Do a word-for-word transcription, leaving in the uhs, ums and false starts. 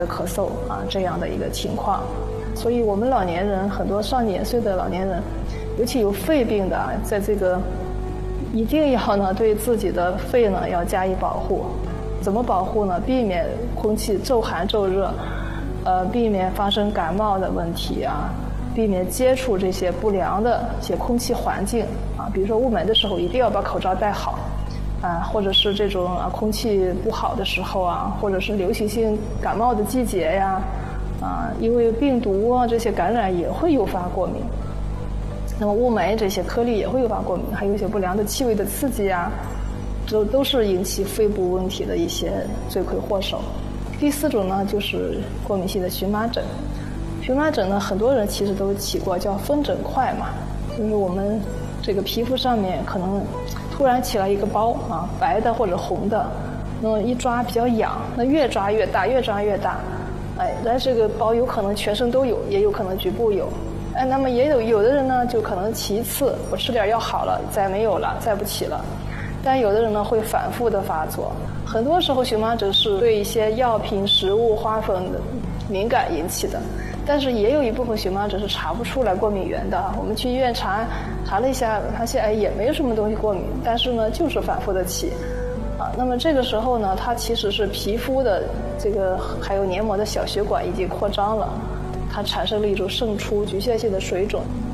咳嗽啊这样的一个情况。所以我们老年人，很多上年岁的老年人，尤其有肺病的，在这个一定要呢对自己的肺呢要加以保护。怎么保护呢？避免空气骤寒骤热，呃，避免发生感冒的问题啊，避免接触这些不良的一些空气环境啊，比如说雾霾的时候一定要把口罩戴好啊，或者是这种啊空气不好的时候啊，或者是流行性感冒的季节呀啊，因为病毒啊这些感染也会诱发过敏。那么雾霾这些颗粒也会诱发过敏，还有一些不良的气味的刺激啊，都都是引起肺部问题的一些罪魁祸首。第四种呢，就是过敏性的荨麻疹。荨麻疹呢，很多人其实都起过，叫风疹块嘛，就是我们这个皮肤上面可能突然起来一个包啊，白的或者红的，那么一抓比较痒，那越抓越大，越抓越大，哎，但这个包有可能全身都有，也有可能局部有。哎，那么也有有的人呢，就可能起一次，我吃点药好了，再没有了，再不起了。但有的人呢会反复的发作，很多时候荨麻疹是对一些药品、食物、花粉的敏感引起的，但是也有一部分荨麻疹是查不出来过敏源的。我们去医院查查了一下，发现哎也没有什么东西过敏，但是呢就是反复的起。啊，那么这个时候呢，它其实是皮肤的这个还有黏膜的小血管已经扩张了，它产生了一种渗出局限性的水肿。